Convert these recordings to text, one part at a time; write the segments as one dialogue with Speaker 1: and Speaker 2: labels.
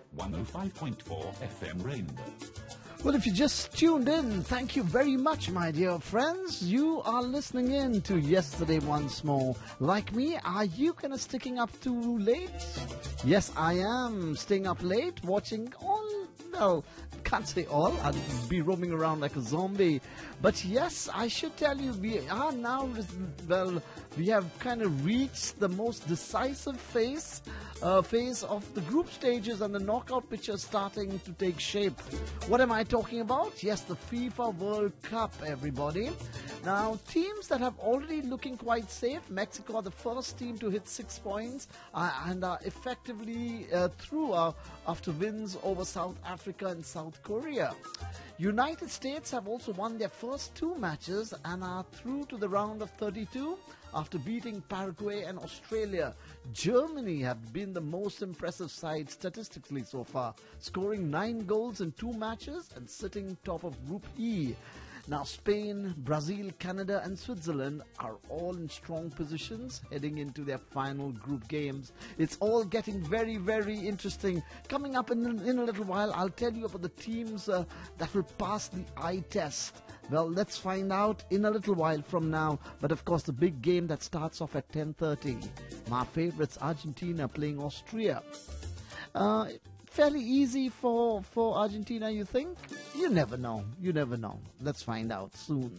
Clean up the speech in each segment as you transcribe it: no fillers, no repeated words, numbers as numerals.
Speaker 1: 105.4 FM Rainbow.
Speaker 2: Well, if you just tuned in, thank you very much, my dear friends. You are listening in to Yesterday Once More. Like me, are you kind of sticking up too late? Yes, I am staying up late, watching all, well, can't say all, I'll be roaming around like a zombie. But yes, I should tell you, we are now, well, we have kind of reached the most decisive phase of the group stages, and the knockout picture starting to take shape. What am I talking about? Yes, the FIFA World Cup, everybody. Now, teams that have already looking quite safe. Mexico are the first team to hit 6 points and are effectively through after wins over South Africa and South Korea. United States have also won their first 2 matches and are through to the round of 32 after beating Paraguay and Australia. Germany have been the most impressive side statistically so far, scoring 9 goals in 2 matches and sitting top of Group E. Now, Spain, Brazil, Canada and Switzerland are all in strong positions heading into their final group games. It's all getting very, very interesting. Coming up in a little while, I'll tell you about the teams that will pass the eye test. Well, let's find out in a little while from now. But of course, the big game that starts off at 10:30. My favorites, Argentina playing Austria. Fairly easy for Argentina, you think? You never know. You never know. Let's find out soon.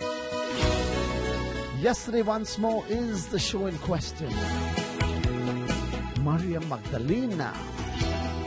Speaker 2: Yesterday Once More is the show in question. Maria Magdalena.